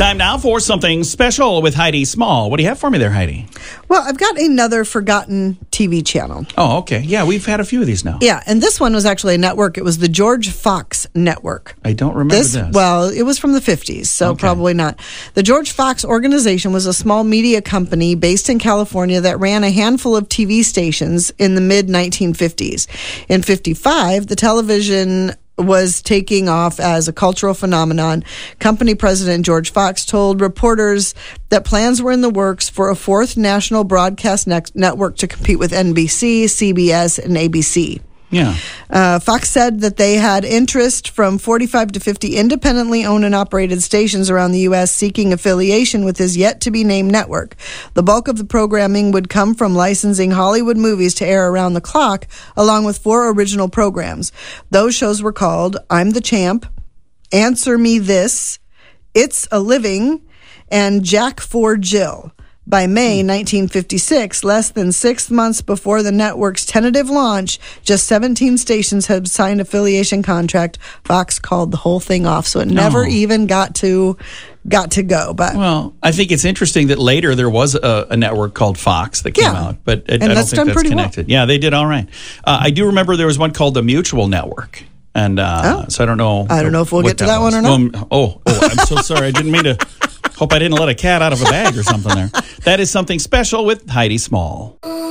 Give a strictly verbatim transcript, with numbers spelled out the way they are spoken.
Time now for something special with Heidi Small. What do you have for me there, Heidi? Well, I've got another forgotten T V channel. Oh, okay. Yeah, we've had a few of these now. Yeah, and this one was actually a network. It was the George Fox Network. I don't remember this. this. Well, it was from the fifties, so Okay. probably not. The George Fox organization was a small media company based in California that ran a handful of T V stations in the mid nineteen fifties. In fifty-five, the television was taking off as a cultural phenomenon. Company president George Fox told reporters that plans were in the works for a fourth national broadcast ne- network to compete with N B C, C B S, and A B C. Yeah. Uh, Fox said that they had interest from forty-five to fifty independently owned and operated stations around the U S seeking affiliation with his yet-to-be-named network. The bulk of the programming would come from licensing Hollywood movies to air around the clock, along with four original programs. Those shows were called I'm the Champ, Answer Me This, It's a Living, and Jack for Jill. By May nineteen fifty-six, less than six months before the network's tentative launch, just seventeen stations had signed affiliation contract. Fox called the whole thing off, so it never No. even got to got to go. But Well, I think it's interesting that later there was a, a network called Fox that came Yeah. out, but I, I And don't that's think done that's pretty well. connected. Yeah, they did all right. Uh, I do remember there was one called the Mutual Network. And uh, Oh. so I don't know. I don't know if we'll what get to that was. one or not. Um, oh, oh, I'm so sorry. I didn't mean to. Hope I didn't let a cat out of a bag or something there. That is something special with Heidi Small.